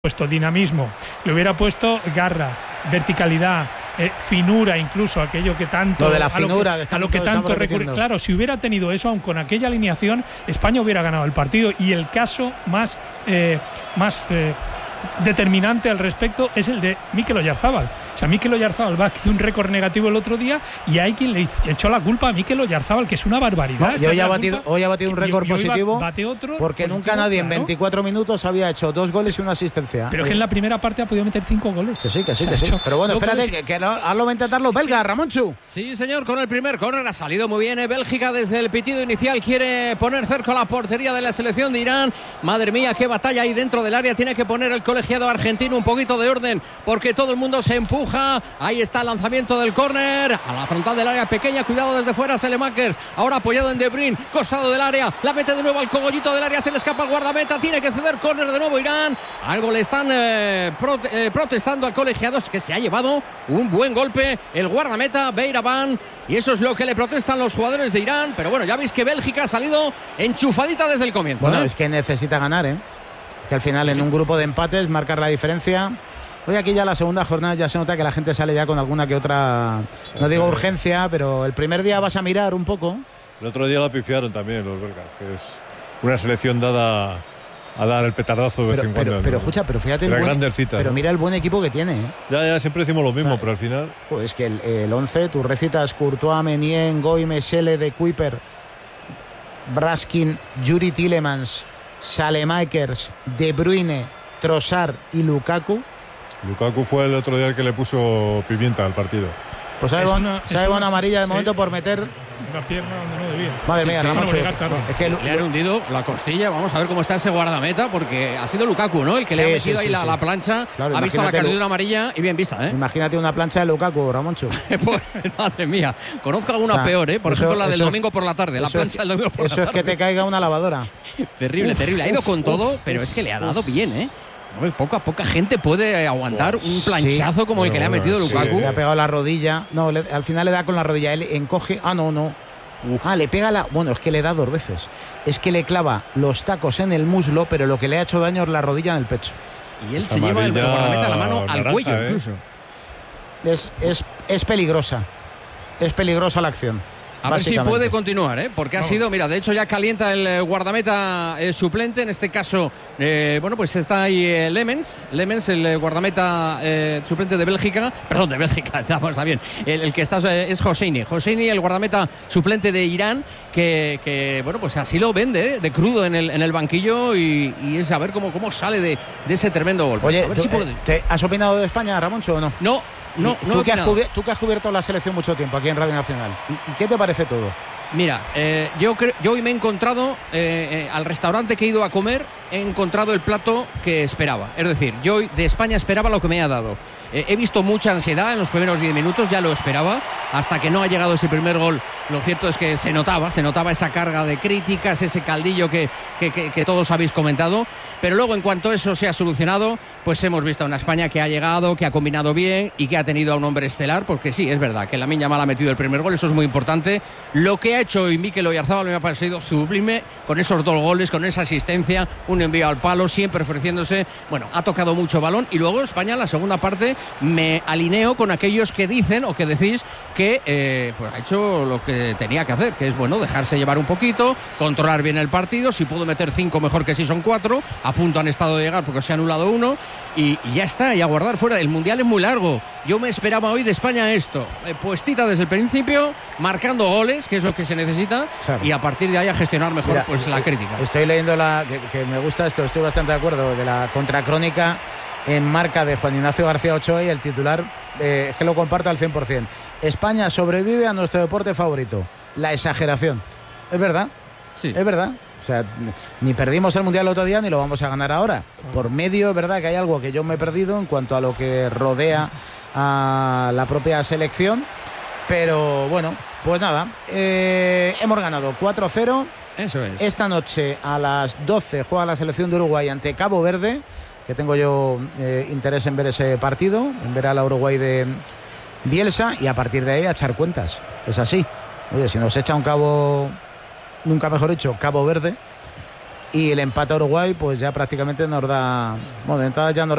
puesto dinamismo, le hubiera puesto garra, verticalidad, finura, incluso aquello que tanto, lo de la finura, a lo que tanto recurre. Claro, si hubiera tenido eso, aun con aquella alineación, España hubiera ganado el partido. Y el caso más determinante al respecto es el de Mikel Oyarzabal. O sea, Mikel Oyarzabal batió un récord negativo el otro día y hay quien le echó la culpa a Mikel Oyarzabal, que es una barbaridad. No, hoy ha batido un récord positivo otro porque nunca nadie en 24 minutos había hecho 2 goles y una asistencia. Pero es que en la primera parte ha podido meter 5 goles. Que sí. Pero bueno, espérate, que ahora va a intentar los belgas, Ramonchu. Sí, señor, con el primer córner ha salido muy bien. Bélgica desde el pitido inicial quiere poner cerca la portería de la selección de Irán. Madre mía, qué batalla hay dentro del área. Tiene que poner el colegiado argentino un poquito de orden porque todo el mundo se empuja. Ahí está el lanzamiento del córner a la frontal del área pequeña. Cuidado desde fuera, Selemakers. Ahora apoyado en De Bruyne, costado del área. La mete de nuevo al cogollito del área. Se le escapa al guardameta. Tiene que ceder córner de nuevo Irán. Algo le están protestando al colegiado. Es que se ha llevado un buen golpe el guardameta Beiraban. Y eso es lo que le protestan los jugadores de Irán. Pero bueno, ya veis que Bélgica ha salido enchufadita desde el comienzo. Bueno, es que necesita ganar, que al final en un grupo de empates marcar la diferencia. Hoy aquí ya la segunda jornada ya se nota que la gente sale ya con alguna que otra, no digo urgencia, pero el primer día vas a mirar un poco. El otro día la pifiaron también los belgas, que es una selección dada a dar el petardazo de vez en cuando. Pero escucha, pero fíjate pero mira el buen equipo que tiene. Ya siempre decimos lo mismo, pero al final... Pues que el 11, tú recitas Courtois, Meunier, Ngoy, Mechele, De Kuyper, Braskin, Yuri Tielemans, Salemakers, De Bruyne, Trossard y Lukaku. Lukaku fue el otro día el que le puso pimienta al partido. Pues sabe una amarilla de momento por meter una pierna donde no debía. Madre mía, Ramoncho. Es que le han hundido la costilla. Vamos a ver cómo está ese guardameta, porque ha sido Lukaku, ¿no? El que le ha metido ahí la plancha. Claro, ha visto la cartulina amarilla y bien vista, Imagínate una plancha de Lukaku, Ramoncho. Pues, madre mía, conozco alguna peor, Por ejemplo, la del domingo por la tarde. La plancha del domingo por la tarde. Eso es que te caiga una lavadora. Terrible. Ha ido con todo, pero es que le ha dado bien, Poca gente puede aguantar un planchazo como el que le ha metido Lukaku. Le ha pegado la rodilla. No, al final le da con la rodilla. Él encoge. No. Le pega Bueno, es que le da 2 veces. Es que le clava los tacos en el muslo, pero lo que le ha hecho daño es la rodilla en el pecho. Y él se lleva el guardameta la mano al cuello, incluso. Es peligrosa. Es peligrosa la acción. A ver si puede continuar, porque ha sido, mira, de hecho ya calienta el guardameta suplente, en este caso, pues está ahí Lemens, el guardameta suplente de Bélgica, está bien, el que está es Hosseini, el guardameta suplente de Irán, que pues así lo vende, de crudo en el banquillo y es a ver cómo sale de ese tremendo golpe. Oye, a ver si puede. ¿te has opinado de España, Ramoncho, o no? No. Tú que has cubierto la selección mucho tiempo aquí en Radio Nacional, ¿y qué te parece todo? Mira, yo hoy me he encontrado al restaurante que he ido a comer, he encontrado el plato que esperaba. Es decir, yo de España esperaba lo que me ha dado. He visto mucha ansiedad en los primeros 10 minutos, ya lo esperaba, hasta que no ha llegado ese primer gol. Lo cierto es que se notaba esa carga de críticas, ese caldillo que todos habéis comentado. Pero luego, en cuanto eso se ha solucionado, pues hemos visto a una España que ha llegado, que ha combinado bien y que ha tenido a un hombre estelar, porque sí, es verdad que Lamine Yamal ha metido el primer gol, eso es muy importante. Lo que ha hecho hoy Mikel Oyarzabal me ha parecido sublime, con esos 2 goles, con esa asistencia, un envío al palo, siempre ofreciéndose. Bueno, ha tocado mucho balón y luego España en la segunda parte me alineo con aquellos que dicen o que decís que pues ha hecho lo que tenía que hacer, que es dejarse llevar un poquito, controlar bien el partido. Si pudo meter 5, mejor que si son 4. A punto han estado de llegar porque se ha anulado 1 y ya está, y a guardar fuera. El mundial es muy largo. Yo me esperaba hoy de España esto, puestita desde el principio, marcando goles, que es lo que se necesita, claro. Y a partir de ahí a gestionar mejor la crítica. Estoy leyendo que me gusta esto, estoy bastante de acuerdo, de la contracrónica en Marca de Juan Ignacio García Ochoa, y el titular es que lo comparto al 100%. España sobrevive a nuestro deporte favorito, la exageración. ¿Es verdad? Sí. Es verdad. O sea, ni perdimos el Mundial el otro día ni lo vamos a ganar ahora. Por medio, es verdad que hay algo que yo me he perdido en cuanto a lo que rodea a la propia selección. Pero bueno, pues nada, hemos ganado 4-0. Eso es. Esta noche a las 12 juega la selección de Uruguay ante Cabo Verde, que tengo yo interés en ver ese partido, en ver a la Uruguay de Bielsa, y a partir de ahí a echar cuentas. Es así. Oye, si nos echa un cabo, nunca mejor dicho, Cabo Verde, y el empate a Uruguay pues ya prácticamente nos da, bueno, de entrada ya nos